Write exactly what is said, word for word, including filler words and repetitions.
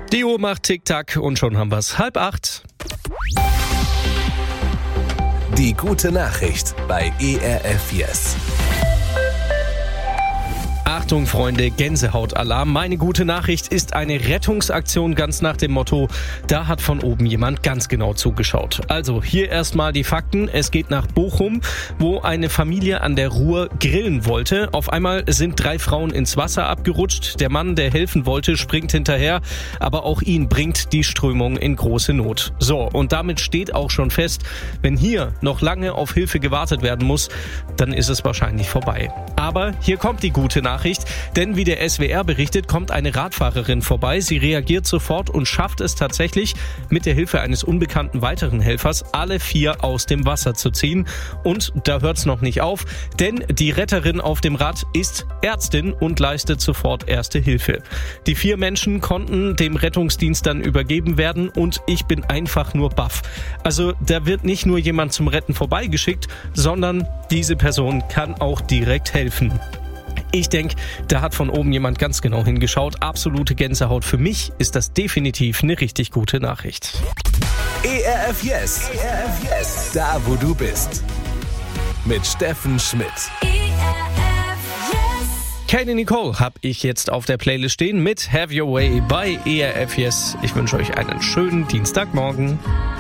Die Uhr macht Tick-Tack und schon haben wir's. Halb acht. Die gute Nachricht bei E R F Yes. Achtung Freunde, Gänsehautalarm. Meine gute Nachricht ist eine Rettungsaktion ganz nach dem Motto, da hat von oben jemand ganz genau zugeschaut. Also hier erstmal die Fakten. Es geht nach Bochum, wo eine Familie an der Ruhr grillen wollte. Auf einmal sind drei Frauen ins Wasser abgerutscht. Der Mann, der helfen wollte, springt hinterher, aber auch ihn bringt die Strömung in große Not. So, und damit steht auch schon fest, wenn hier noch lange auf Hilfe gewartet werden muss, dann ist es wahrscheinlich vorbei. Aber hier kommt die gute Nachricht. Denn wie der S W R berichtet, kommt eine Radfahrerin vorbei. Sie reagiert sofort und schafft es tatsächlich, mit der Hilfe eines unbekannten weiteren Helfers alle vier aus dem Wasser zu ziehen. Und da hört's noch nicht auf, denn die Retterin auf dem Rad ist Ärztin und leistet sofort erste Hilfe. Die vier Menschen konnten dem Rettungsdienst dann übergeben werden und ich bin einfach nur baff. Also da wird nicht nur jemand zum Retten vorbeigeschickt, sondern diese Person kann auch direkt helfen. Ich denke, da hat von oben jemand ganz genau hingeschaut. Absolute Gänsehaut. Für mich ist das definitiv eine richtig gute Nachricht. E R F Yes. E R F Yes. Da, wo du bist. Mit Steffen Schmidt. Katie Nicole habe ich jetzt auf der Playlist stehen mit Have Your Way bei E R F Yes. Ich wünsche euch einen schönen Dienstagmorgen.